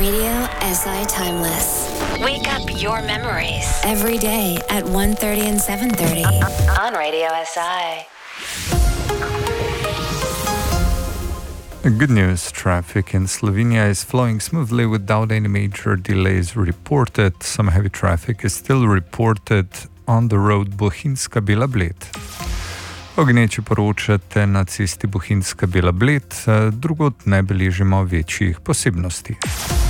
Radio SI Timeless. Wake up your memories every day at 1:30 and 7:30 on Radio SI. Good news, traffic in Slovenia is flowing smoothly without any major delays reported. Some heavy traffic is still reported on the road Bohinjska-Bela Bled. Ognječi poročate na cesti Bohinjska-Bela Bled, drugod ne beležimo večjih posebnosti.